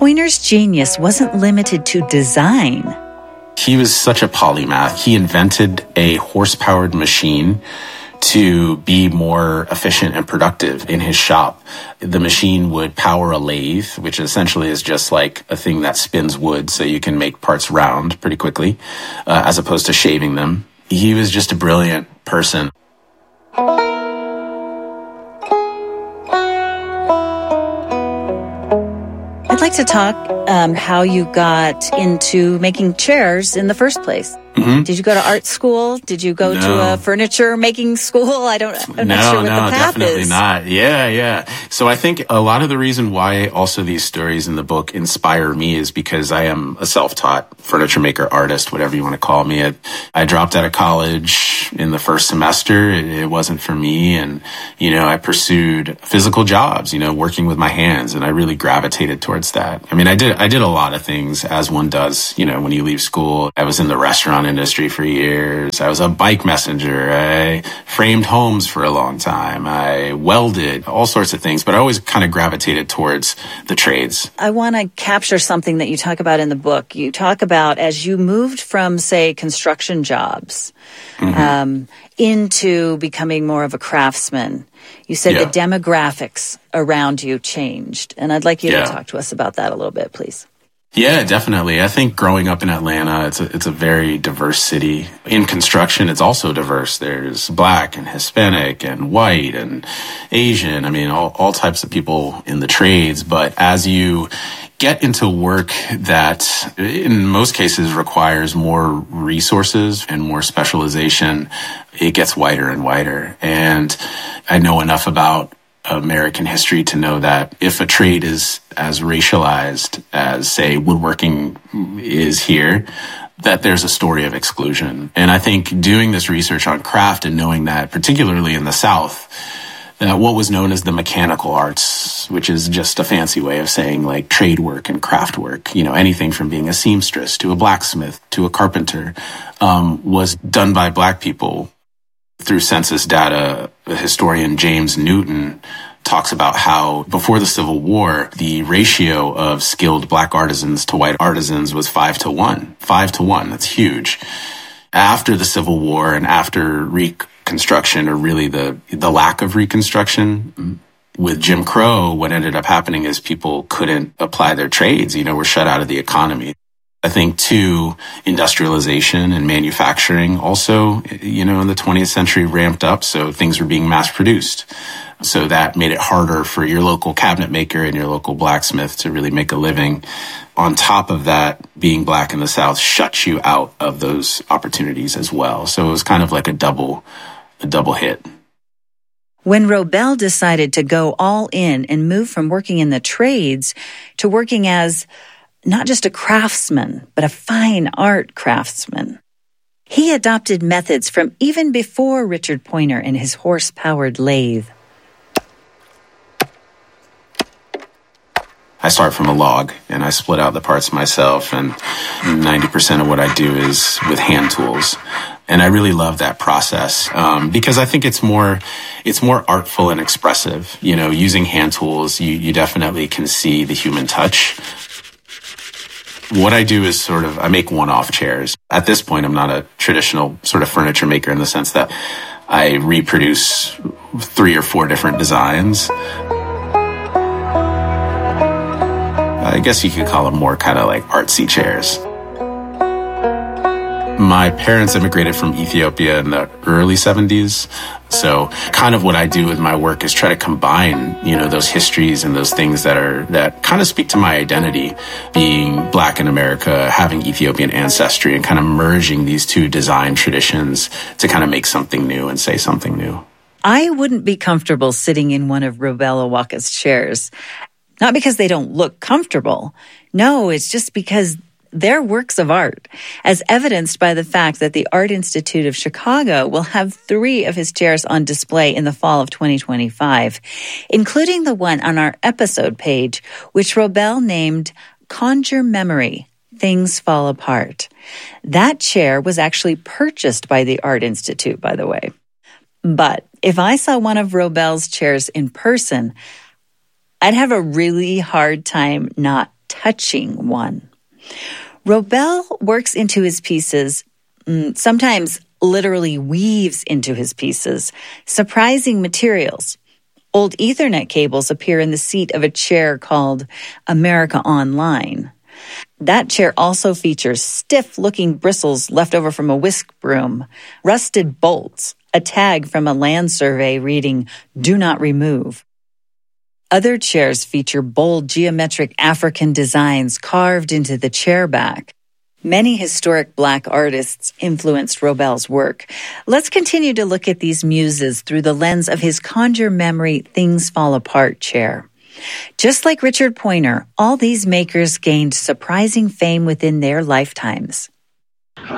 Pointer's genius wasn't limited to design. He was such a polymath. He invented a horse-powered machine to be more efficient and productive in his shop. The machine would power a lathe, which essentially is just like a thing that spins wood so you can make parts round pretty quickly, as opposed to shaving them. He was just a brilliant person. I'd like to talk how you got into making chairs in the first place. Mm-hmm. Did you go to art school? Did you go to a furniture making school? I'm not sure what the path definitely is. Not. Yeah. So I think a lot of the reason why also these stories in the book inspire me is because I am a self-taught furniture maker, artist, whatever you want to call me. I dropped out of college in the first semester. It wasn't for me. And, I pursued physical jobs, working with my hands. And I really gravitated towards that. I mean, I did a lot of things as one does, when you leave school. I was in the restaurant industry for years. I was a bike messenger. I framed homes for a long time. I welded, all sorts of things, but I always kind of gravitated towards the trades. I want to capture something that you talk about in the book. You talk about as you moved from, say, construction jobs into becoming more of a craftsman. You said the demographics around you changed. And I'd like you to talk to us about that a little bit, please. Yeah, definitely. I think growing up in Atlanta, it's a very diverse city. In construction, it's also diverse. There's Black and Hispanic and white and Asian. I mean, all types of people in the trades. But as you get into work that in most cases requires more resources and more specialization, it gets wider and wider. And I know enough about American history to know that if a trade is as racialized as, say, woodworking is here, that there's a story of exclusion. And I think doing this research on craft and knowing that, particularly in the South, that what was known as the mechanical arts, which is just a fancy way of saying like trade work and craft work, anything from being a seamstress to a blacksmith to a carpenter, was done by Black people. Through census data, the historian James Newton talks about how before the Civil War, the ratio of skilled Black artisans to white artisans was 5-1. 5-1, that's huge. After the Civil War and after Reconstruction, or really the lack of Reconstruction, with Jim Crow, what ended up happening is people couldn't apply their trades, were shut out of the economy. I think, too, industrialization and manufacturing also, in the 20th century ramped up, so things were being mass-produced. So that made it harder for your local cabinet maker and your local blacksmith to really make a living. On top of that, being Black in the South shuts you out of those opportunities as well. So it was kind of like a double hit. When Robel decided to go all in and move from working in the trades to working as not just a craftsman, but a fine art craftsman, he adopted methods from even before Richard Poynter and his horse-powered lathe. I start from a log and I split out the parts myself, and 90% of what I do is with hand tools. And I really love that process because I think it's more artful and expressive. Using hand tools, you definitely can see the human touch. What I do is I make one-off chairs. At this point, I'm not a traditional sort of furniture maker in the sense that I reproduce 3 or 4 different designs. I guess you could call them more kind of like artsy chairs. My parents immigrated from Ethiopia in the early 70s. So kind of what I do with my work is try to combine, those histories and those things that kind of speak to my identity, being Black in America, having Ethiopian ancestry, and kind of merging these two design traditions to kind of make something new and say something new. I wouldn't be comfortable sitting in one of Robel Awaka's chairs. Not because they don't look comfortable. No, it's just because they're works of art, as evidenced by the fact that the Art Institute of Chicago will have 3 of his chairs on display in the fall of 2025, including the one on our episode page, which Robel named Conjure Memory, Things Fall Apart. That chair was actually purchased by the Art Institute, by the way. But if I saw one of Robel's chairs in person, I'd have a really hard time not touching one. Robel works into his pieces, sometimes literally weaves into his pieces, surprising materials. Old Ethernet cables appear in the seat of a chair called America Online. That chair also features stiff-looking bristles left over from a whisk broom, rusted bolts, a tag from a land survey reading, "Do not remove." Other chairs feature bold geometric African designs carved into the chair back. Many historic Black artists influenced Robel's work. Let's continue to look at these muses through the lens of his conjure memory Things Fall Apart chair. Just like Richard Poynter, all these makers gained surprising fame within their lifetimes.